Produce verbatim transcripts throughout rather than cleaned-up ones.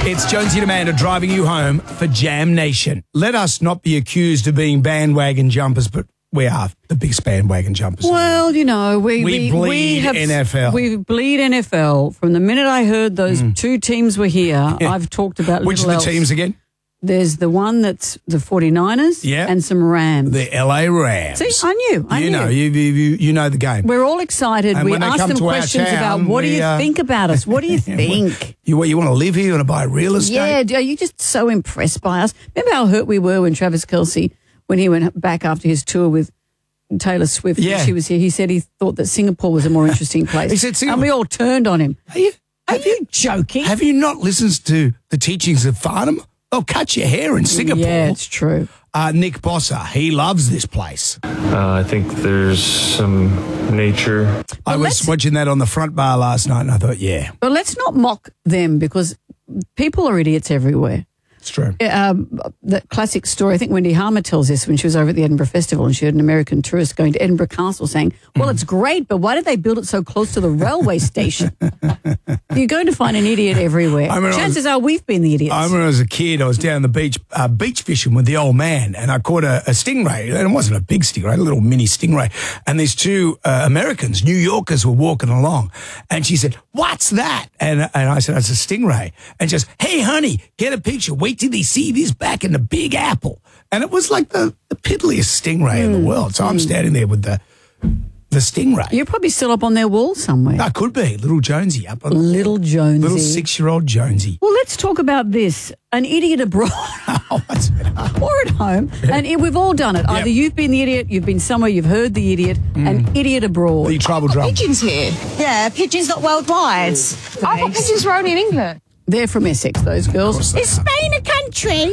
It's Jonesy and Amanda driving you home for Jam Nation. Let us not be accused of being bandwagon jumpers, but we are the biggest bandwagon jumpers. Well, you know, we We we, bleed we have, N F L. We bleed N F L. From the minute I heard those Mm. two teams were here, Yeah. I've talked about Which are little the else. teams again? There's the one that's the forty-niners Yeah. and some Rams. The L A Rams. See, I knew. I you knew. know, you, you you you know the game. We're all excited. And we when they ask come them to our questions town, about what do we, you uh, think about us? What do you think? You what? You want to live here? You want to buy real estate? Yeah, are you just so impressed by us? Remember how hurt we were when Travis Kelce, when he went back after his tour with Taylor Swift, Yeah. when she was here, he said he thought that Singapore was a more interesting place. He said Singapore. And we all turned on him. Are you, Are have you joking? Have you not listened to the teachings of Farnham? They'll cut your hair in Singapore. Yeah, it's true. Uh, Nick Bossa, he loves this place. Uh, I think there's some nature. I was let's- watching that on the front bar last night and I thought, yeah, But let's not mock them because people are idiots everywhere. it's true. Um, that classic story, I think Wendy Harmer tells this when she was over at the Edinburgh Festival and she heard an American tourist going to Edinburgh Castle saying, well, it's great, but why did they build it so close to the railway station? You're going to find an idiot everywhere. I remember I Chances was- are we've been the idiots. I remember as a kid, I was down the beach, uh, beach fishing with the old man, and I caught a, a stingray. And it wasn't a big stingray, a little mini stingray. And these two uh, Americans, New Yorkers, were walking along. And she said, "What's that?" And, and I said, "It's a stingray." And she goes, "Hey, honey, get a picture. Wait till they see this back in the Big Apple." And it was like the, the piddliest stingray in the world. So I'm standing there with the the stingray. You're probably still up on their wall somewhere. I could be little Jonesy up on the Little Jonesy. little six-year-old Jonesy. Well, let's talk about this. An idiot abroad Oh, what's it? or at home. And it, we've all done it. Either you've been the idiot, you've been somewhere, you've heard the idiot, an idiot abroad. The trouble drum. Pigeons here. Yeah, pigeons not worldwide. I thought pigeons were only in England. They're from Essex, those girls. Is Spain a country?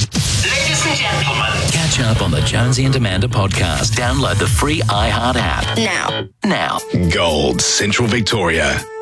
Ladies and gentlemen, catch up on the Jonesy and Amanda podcast. Download the free iHeart app Now. now. Gold, Central Victoria.